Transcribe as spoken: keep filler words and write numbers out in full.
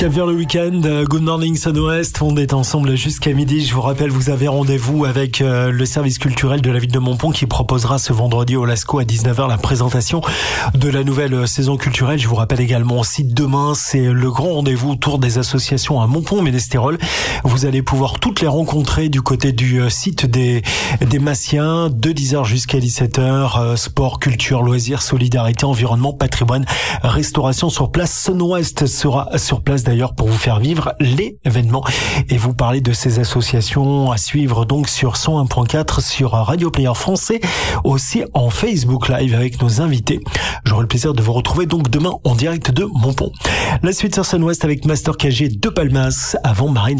Cap vers le week-end, Good Morning Sun-Ouest, on est ensemble jusqu'à midi. Je vous rappelle, vous avez rendez-vous avec le service culturel de la ville de Montpont qui proposera ce vendredi au Lascaux à dix-neuf heures la présentation de la nouvelle saison culturelle. Je vous rappelle également aussi demain, c'est le grand rendez-vous autour des associations à Montpont-Ménestérol. Vous allez pouvoir toutes les rencontrer du côté du site des, des Massiens de dix heures jusqu'à dix-sept heures. Sport, culture, loisirs, solidarité, environnement, patrimoine, restauration sur place. Sun-Ouest sera sur place d'ailleurs pour vous faire vivre l'événement et vous parler de ces associations à suivre donc sur cent un point quatre sur Radio Player Français, aussi en Facebook Live avec nos invités. J'aurai le plaisir de vous retrouver donc demain en direct de Montpont. La suite sur Sun-Ouest avec Master K G de Palmas avant Marine.